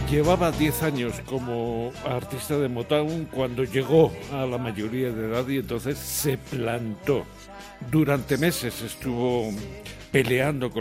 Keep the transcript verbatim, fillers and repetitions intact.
Llevaba diez años como artista de Motown cuando llegó a la mayoría de edad y entonces se plantó. Durante meses estuvo peleando con